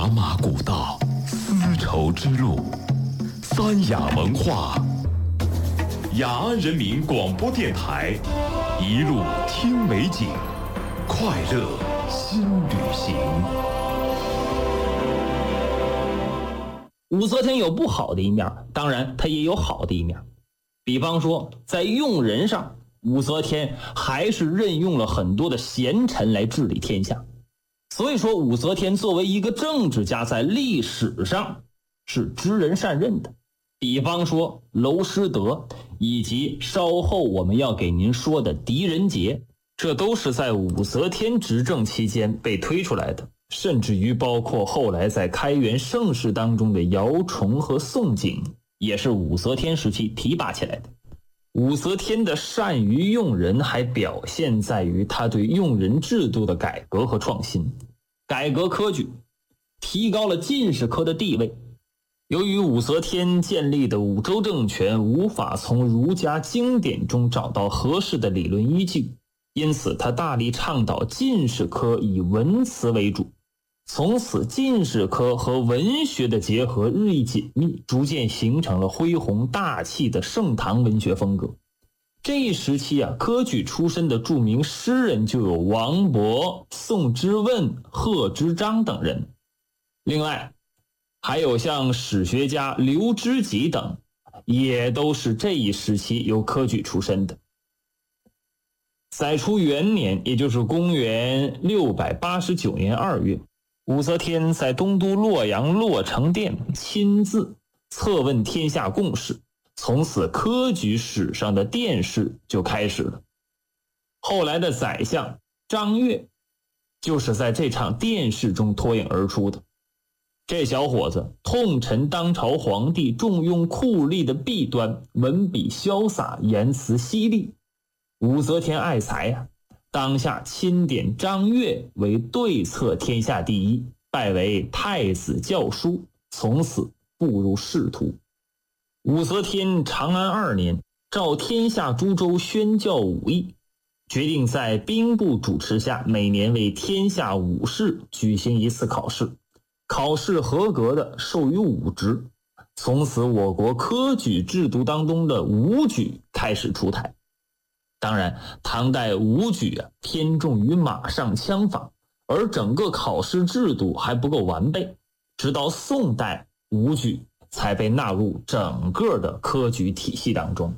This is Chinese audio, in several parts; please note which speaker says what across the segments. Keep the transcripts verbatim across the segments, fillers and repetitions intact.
Speaker 1: 茶马古道，丝绸之路，三雅文化，雅安人民广播电台，一路听美景，快乐新旅行。
Speaker 2: 武则天有不好的一面，当然它也有好的一面。比方说在用人上，武则天还是任用了很多的贤臣来治理天下。所以说武则天作为一个政治家，在历史上是知人善任的。比方说娄师德，以及稍后我们要给您说的狄仁杰，这都是在武则天执政期间被推出来的，甚至于包括后来在开元盛世当中的姚崇和宋璟，也是武则天时期提拔起来的。武则天的善于用人还表现在于她对用人制度的改革和创新，改革科举，提高了进士科的地位。由于武则天建立的武周政权无法从儒家经典中找到合适的理论依据，因此她大力倡导进士科以文辞为主，从此进士科和文学的结合日益紧密，逐渐形成了恢宏大气的盛唐文学风格。这一时期啊，科举出身的著名诗人就有王勃、宋之问、贺知章等人，另外还有像史学家刘知几等，也都是这一时期由科举出身的。载初元年，也就是公元六百八十九年二月，武则天在东都洛阳洛成殿亲自测问天下共识，从此科举史上的殿试就开始了。后来的宰相张悦就是在这场殿试中脱颖而出的。这小伙子痛陈当朝皇帝重用酷吏的弊端，文笔潇洒，言辞犀利。武则天爱才啊，当下钦点张悦为对策天下第一，拜为太子校书，从此步入仕途。武则天长安二年，召天下诸州宣教武艺，决定在兵部主持下，每年为天下武士举行一次考试，考试合格的授予武职。从此我国科举制度当中的武举开始出台。当然唐代武举啊偏重于马上枪法，而整个考试制度还不够完备，直到宋代武举才被纳入整个的科举体系当中。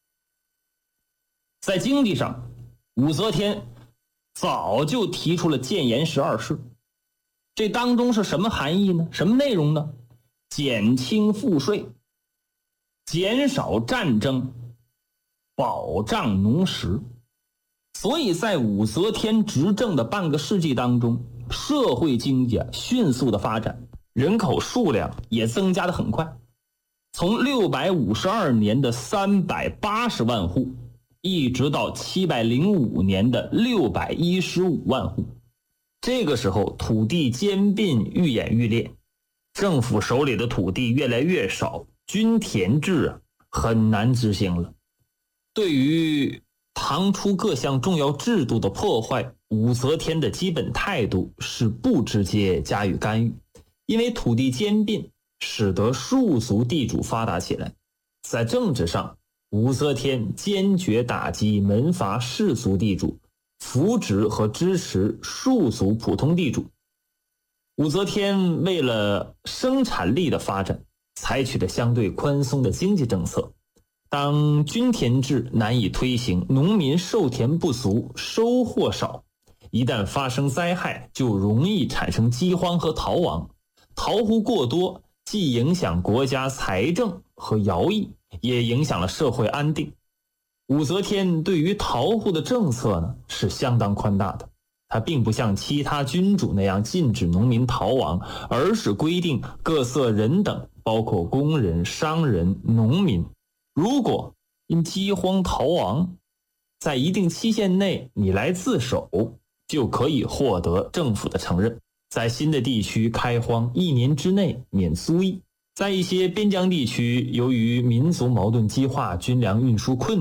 Speaker 2: 在经济上，武则天早就提出了谏言十二事，这当中是什么含义呢？什么内容呢？减轻赋税，减少战争，保障农时。所以在武则天执政的半个世纪当中，社会经济啊迅速的发展，人口数量也增加得很快，从六百五十二年的三百八十万户，一直到七百零五年的六百一十五万户。这个时候土地兼并愈演愈烈，政府手里的土地越来越少，均田制啊很难执行了。对于唐初各项重要制度的破坏，武则天的基本态度是不直接加以干预，因为土地兼并使得庶族地主发达起来。在政治上，武则天坚决打击门阀士族地主，扶植和支持庶族普通地主。武则天为了生产力的发展，采取了相对宽松的经济政策。当均田制难以推行，农民授田不足，收获少，一旦发生灾害，就容易产生饥荒和逃亡。逃户过多，既影响国家财政和徭役，也影响了社会安定。武则天对于逃户的政策呢是相当宽大的，她并不像其他君主那样禁止农民逃亡，而是规定各色人等，包括工人、商人、农民，如果因饥荒逃亡，在一定期限内你来自首，就可以获得政府的承认。在新的地区开荒，一年之内免租役。在一些边疆地区，由于民族矛盾激化，军粮运输困难，